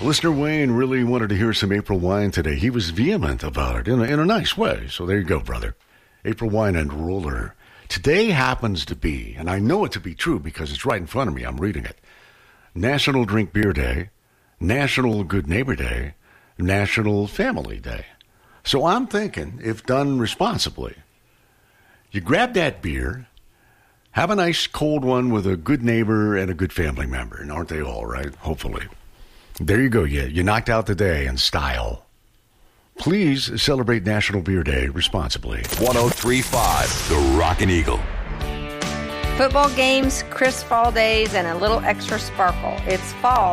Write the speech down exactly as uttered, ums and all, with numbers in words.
Listener Wayne really wanted to hear some April Wine today. He was vehement about it in a, in a nice way. So there you go, brother. April Wine and Roller. Today happens to be, and I know it to be true because it's right in front of me. I'm reading it. National Drink Beer Day, National Good Neighbor Day, National Family Day. So I'm thinking, if done responsibly, you grab that beer, have a nice cold one with a good neighbor and a good family member. And aren't they all, right? Hopefully. There you go. You, you knocked out the day in style. Please celebrate National Beer Day responsibly. one oh three point five, The Rockin' Eagle. Football games, crisp fall days, and a little extra sparkle. It's fall